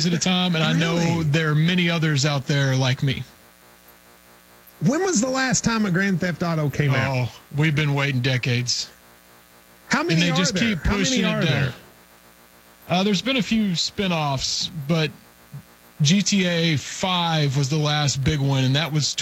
at a time, and I know Really? there are many others out there like me. When was the last time a Grand Theft Auto came out? Oh, we've been waiting decades. How many And they are just there? keep How pushing many it are down. there? There's been a few spin-offs, but GTA 5 was the last big one, and that was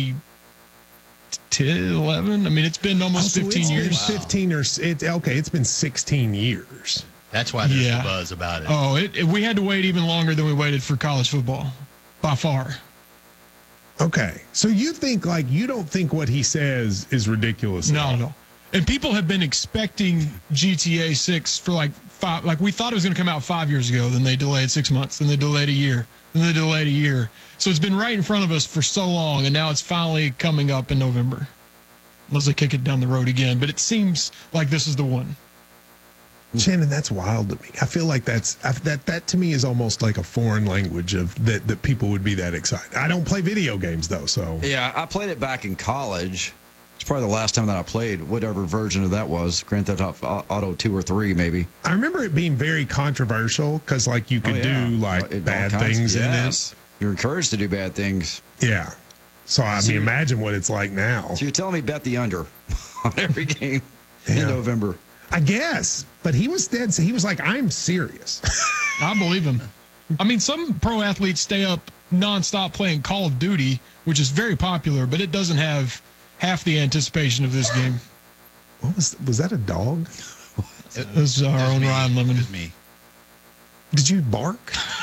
2011. I mean, it's been almost 15 it's years. Been 15 or it's been 16 years. That's why there's a buzz about it. Oh, we had to wait even longer than we waited for college football, by far. Okay, so you don't think what he says is ridiculous? No. And people have been expecting GTA 6 for like we thought it was going to come out 5 years ago. Then they delayed 6 months. Then they delayed a year. Then they delayed a year. So it's been right in front of us for so long, and now it's finally coming up in November. Unless they kick it down the road again. But it seems like this is the one. Shannon, that's wild to me. I feel like that to me is almost like a foreign language of that people would be that excited. I don't play video games though, so yeah, I played it back in college. It's probably the last time that I played whatever version of that was, Grand Theft Auto 2 or 3 maybe. I remember it being very controversial because you could do bad things in it. You're encouraged to do bad things. Yeah. So I mean, imagine what it's like now. So you're telling me bet the under on every game in November? I guess, but he was dead. So he was like, "I'm serious." I believe him. I mean, some pro athletes stay up nonstop playing Call of Duty, which is very popular, but it doesn't have half the anticipation of this game. What was that a dog? This is our own Ryan Lemon. It was me. Did you bark?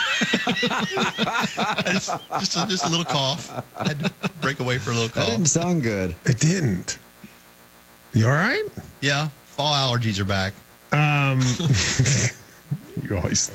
just a little cough. I had to break away for a little cough. That didn't sound good. It didn't. You all right? Yeah, fall allergies are back. You always.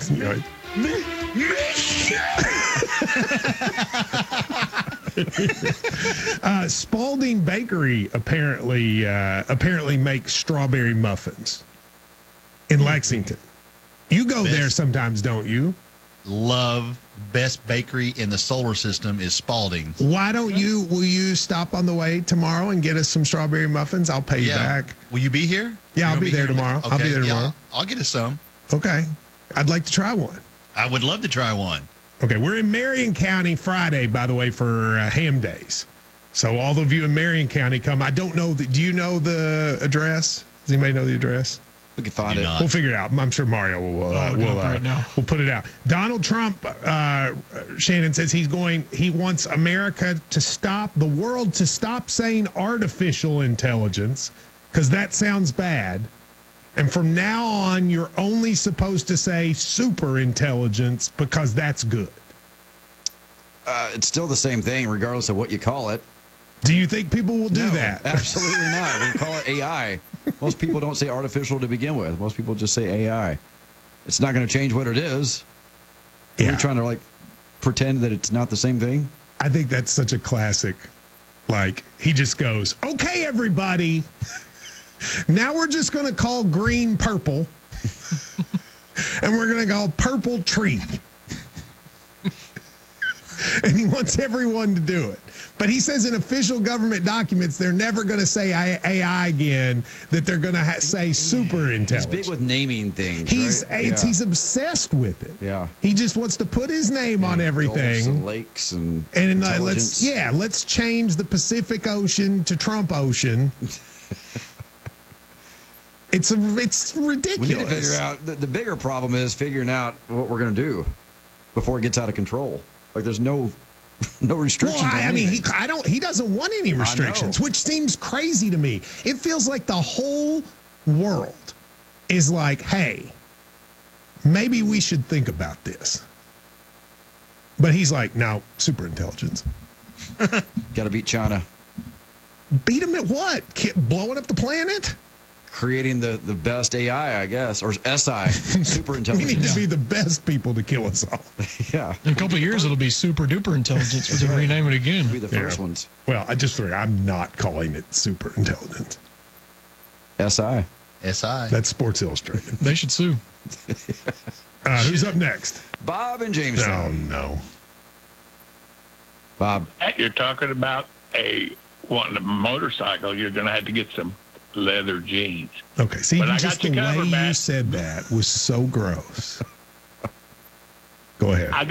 Spalding Bakery apparently makes strawberry muffins in Lexington. You go there sometimes, don't you? Love best bakery in the solar system is Spalding. Why don't you? Will you stop on the way tomorrow and get us some strawberry muffins? I'll pay you back. Will you be here? Yeah, I'll be there tomorrow. Okay, I'll be there tomorrow. I'll get us some. Okay, I'd like to try one. I would love to try one. Okay, we're in Marion County Friday, by the way, for Ham Days. So all of you in Marion County come. I don't know. Do you know the address? Does anybody know the address? We can find it. We'll figure it out. I'm sure Mario will put it out. Donald Trump, Shannon says he wants America to stop, the world to stop saying artificial intelligence because that sounds bad. And from now on, you're only supposed to say super intelligence because that's good. It's still the same thing, regardless of what you call it. Do you think people will do that? Absolutely not. We call it AI. Most people don't say artificial to begin with. Most people just say AI. It's not going to change what it is. Yeah. You're trying to pretend that it's not the same thing. I think that's such a classic. He just goes, "Okay, everybody. Now we're just going to call green purple, and we're going to call purple tree." And he wants everyone to do it. But he says in official government documents, they're never going to say AI again, that they're going to say super intelligence. He's big with naming things. He's obsessed with it. Yeah. He just wants to put his name on everything. And lakes and let's change the Pacific Ocean to Trump Ocean. It's ridiculous. We need to figure out the bigger problem is figuring out what we're going to do before it gets out of control. There's no restrictions. Well, I mean, he doesn't want any restrictions, which seems crazy to me. It feels like the whole world is like, hey, maybe we should think about this. But he's like, no, super intelligence. Got to beat China. Beat him at what? Blowing up the planet? Creating the best AI, I guess, or SI, super intelligence. We need to be the best people to kill us all. Yeah. In a couple of years, it'll be super duper intelligence. We'll just rename it again. Be the first ones. Well, I'm not calling it super intelligence. SI. That's Sports Illustrated. They should sue. Who's up next? Bob and James. Oh, no. Bob. You're talking about wanting a motorcycle. You're going to have to get some leather jeans. Okay, see, but just the way you said that was so gross. Go ahead.